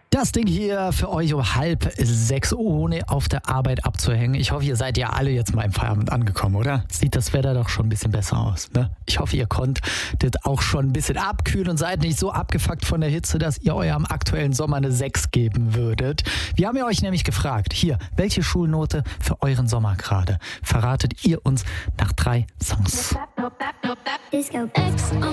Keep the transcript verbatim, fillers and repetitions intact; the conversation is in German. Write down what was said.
Das Ding hier für euch um halb sechs, ohne auf der Arbeit abzuhängen. Ich hoffe, ihr seid ja alle jetzt mal im Feierabend angekommen, oder? Sieht das Wetter doch schon ein bisschen besser aus, ne? Ich hoffe, ihr konntet auch schon ein bisschen abkühlen und seid nicht so abgefuckt von der Hitze, dass ihr eurem aktuellen Sommer eine sechs geben würdet. Wir haben ja euch nämlich gefragt, hier, welche Schulnote für euren Sommer gerade? Verratet ihr uns nach drei Songs. Disco.